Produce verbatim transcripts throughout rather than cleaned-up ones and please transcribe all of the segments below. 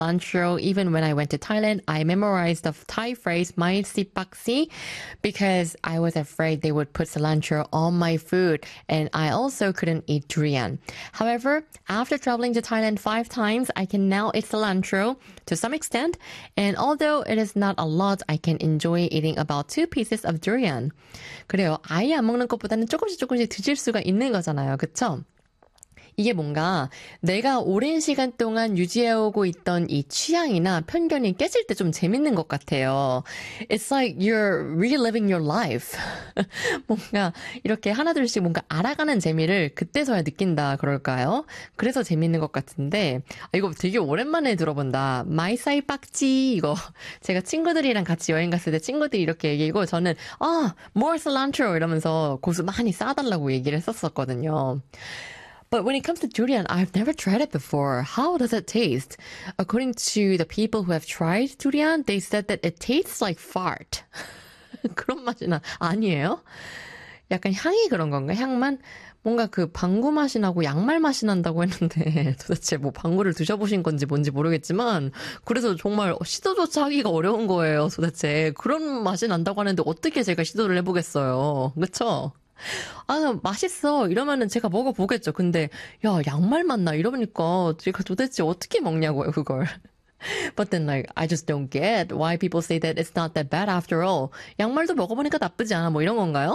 cilantro. Even when I went to Thailand, I memorized the Thai phrase "mai sipaksi" because I was afraid they would put cilantro on my food, and I also couldn't eat durian. However, after traveling to Thailand five times, I can now eat cilantro to some extent, and although it is not a lot, I can enjoy eating about two pieces of durian. 그래요. 아예 안 먹는 것보다는 조금씩 조금씩 드실 수가 있는 거잖아요. 그쵸? 이게 뭔가 내가 오랜 시간 동안 유지해오고 있던 이 취향이나 편견이 깨질 때 좀 재밌는 것 같아요. It's like you're reliving your life. 뭔가 이렇게 하나둘씩 뭔가 알아가는 재미를 그때서야 느낀다 그럴까요? 그래서 재밌는 것 같은데 이거 되게 오랜만에 들어본다. 마이사이 빡지 이거 제가 친구들이랑 같이 여행 갔을 때 친구들이 이렇게 얘기하고 저는 아, more cilantro 이러면서 고수 많이 싸달라고 얘기를 했었거든요. But when it comes to durian, I've never tried it before. How does it taste? According to the people who have tried durian, they said that it tastes like fart. 그런 맛이 나, 아니에요? 약간 향이 그런 건가? 향만? 뭔가 그 방구 맛이 나고 양말 맛이 난다고 했는데 도대체 뭐 방구를 드셔보신 건지 뭔지 모르겠지만 그래서 정말 시도조차 하기가 어려운 거예요. 도대체 그런 맛이 난다고 하는데 어떻게 제가 시도를 해보겠어요. 그쵸? 아, 맛있어. 이러면은 제가 먹어보겠죠. 근데, 야, 양말 맛나. 이러니까 제가 도대체 어떻게 먹냐고요, 그걸. But then, like, I just don't get why people say that it's not that bad after all. 양말도 먹어보니까 나쁘지 않아. 뭐 이런 건가요?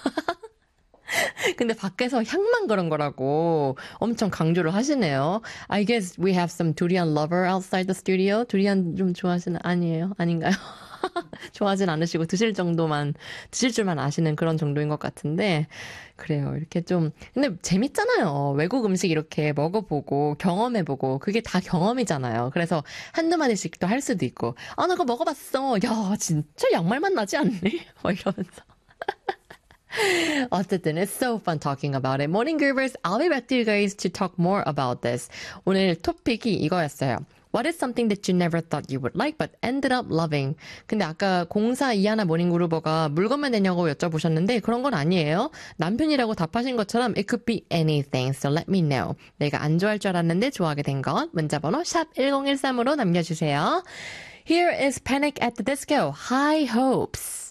근데 밖에서 향만 그런 거라고 엄청 강조를 하시네요. I guess we have some durian lover outside the studio. 두리안 좀 좋아하시는, 아니에요? 아닌가요? 좋아하진 않으시고 드실 정도만 드실 줄만 아시는 그런 정도인 것 같은데 그래요. 이렇게 좀 근데 재밌잖아요. 외국 음식 이렇게 먹어보고 경험해보고 그게 다 경험이잖아요. 그래서 한두 마디씩 또 할 수도 있고 아 나 그거 먹어봤어. 야 진짜 양말 맛 나지 않니? 뭐 이러면서 어쨌든 it's so fun talking about it. Morning Groovers, I'll be back to you guys to talk more about this. 오늘 토픽이 이거였어요. What is something that you never thought you would like but ended up loving? 근데 아까 공사 이하나 모닝그루버가 물건만 되냐고 여쭤보셨는데 그런 건 아니에요. 남편이라고 답하신 것처럼 it could be anything. So let me know. 내가 안 좋아할 줄 알았는데 좋아하게 된 것. 문자번호 샵 일공일삼으로 남겨주세요. Here is Panic at the Disco. High Hopes.